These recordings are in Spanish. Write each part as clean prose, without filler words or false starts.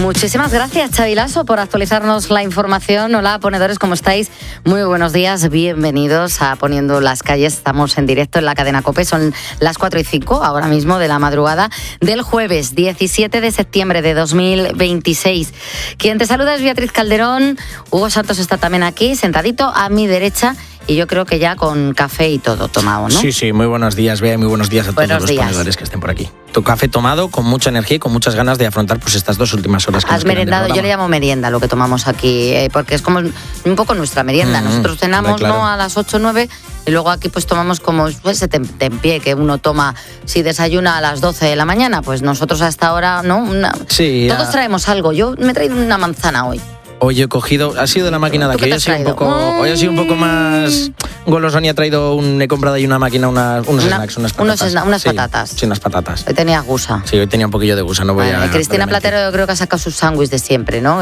Muchísimas gracias, Xavi Lasso, por actualizarnos la información. Hola, ponedores, ¿cómo estáis? Muy buenos días, bienvenidos a Poniendo las Calles. Estamos en directo en la cadena COPE, son las 4:05 ahora mismo de la madrugada del jueves 17 de septiembre de 2026. Quien te saluda es Beatriz Calderón. Hugo Santos está también aquí, sentadito a mi derecha. Y yo creo que ya con café y todo tomado, ¿no? Sí, muy buenos días, Bea, y muy buenos días a todos los ponedores que estén por aquí. Tu café tomado con mucha energía y con muchas ganas de afrontar pues estas 2 últimas horas que has merendado. Yo le llamo merienda lo que tomamos aquí, porque es como un poco nuestra merienda. Nosotros cenamos, claro, ¿no?, a las 8 o 9 y luego aquí pues tomamos como ese tentempié que uno toma si desayuna a las 12 de la mañana. Pues nosotros hasta ahora, ¿no? Todos traemos algo. Yo me he traído una manzana hoy. Hoy he cogido, ha sido de la máquina de aquí. Hoy ha sido un poco más golosón y he comprado ahí una máquina, unas snacks, unas patatas. Unas patatas. Sí, unas patatas. Hoy tenía gusa. Sí, hoy tenía un poquillo de gusa, no voy a... Cristina Platero yo creo que ha sacado sus sándwiches de siempre, ¿no?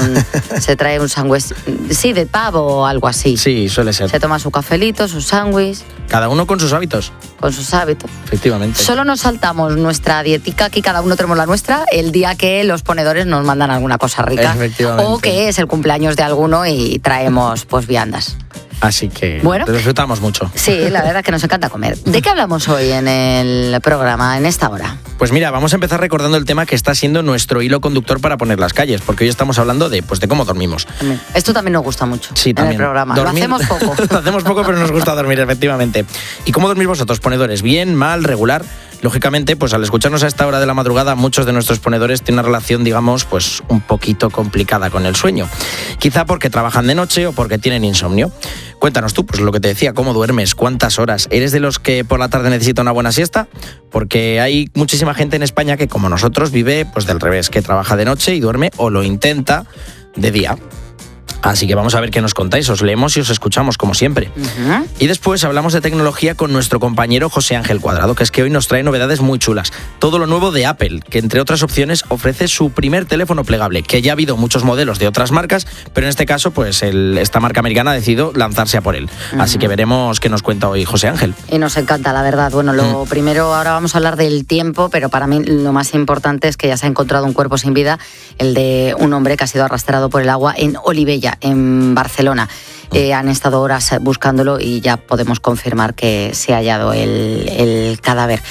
Se trae un sándwich, sí, de pavo o algo así. Sí, suele ser. Se toma su cafelito, sus sándwiches. Cada uno con sus hábitos. Con sus hábitos. Efectivamente. Solo nos saltamos nuestra dietica, aquí cada uno tenemos la nuestra, el día que los ponedores nos mandan alguna cosa rica. Efectivamente. O que es el cumpleaños de alguno y traemos pues viandas. Así que bueno, lo disfrutamos mucho. Sí, la verdad que nos encanta comer. ¿De qué hablamos hoy en el programa, en esta hora? Pues mira, vamos a empezar recordando el tema que está siendo nuestro hilo conductor para poner las calles, porque hoy estamos hablando de cómo dormimos. Esto también nos gusta mucho, sí, también. En el programa. Dormir... Lo hacemos poco. Lo hacemos poco, pero nos gusta dormir, efectivamente. ¿Y cómo dormís vosotros, ponedores? ¿Bien, mal, regular? Lógicamente, pues al escucharnos a esta hora de la madrugada, muchos de nuestros ponedores tienen una relación, digamos, pues un poquito complicada con el sueño. Quizá porque trabajan de noche o porque tienen insomnio. Cuéntanos tú, pues lo que te decía, ¿cómo duermes? ¿Cuántas horas? ¿Eres de los que por la tarde necesita una buena siesta? Porque hay muchísima gente en España que, como nosotros, vive pues del revés, que trabaja de noche y duerme o lo intenta de día. Así que vamos a ver qué nos contáis, os leemos y os escuchamos como siempre. Y después hablamos de tecnología con nuestro compañero José Ángel Cuadrado, que es que hoy nos trae novedades muy chulas. Todo lo nuevo de Apple, que entre otras opciones ofrece su primer teléfono plegable, que ya ha habido muchos modelos de otras marcas, pero en este caso pues esta marca americana ha decidido lanzarse a por él. Así que veremos qué nos cuenta hoy José Ángel. Y nos encanta, la verdad. Bueno, lo primero, ahora vamos a hablar del tiempo, pero para mí lo más importante es que ya se ha encontrado un cuerpo sin vida, el de un hombre que ha sido arrastrado por el agua en Olivella, en Barcelona. Han estado horas buscándolo y ya podemos confirmar que se ha hallado el cadáver.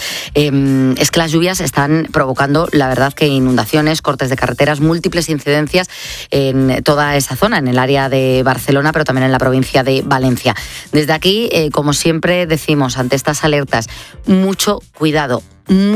Es que las lluvias están provocando, la verdad, que inundaciones, cortes de carreteras, múltiples incidencias en toda esa zona, en el área de Barcelona, pero también en la provincia de Valencia. Desde aquí, como siempre decimos ante estas alertas, mucho cuidado.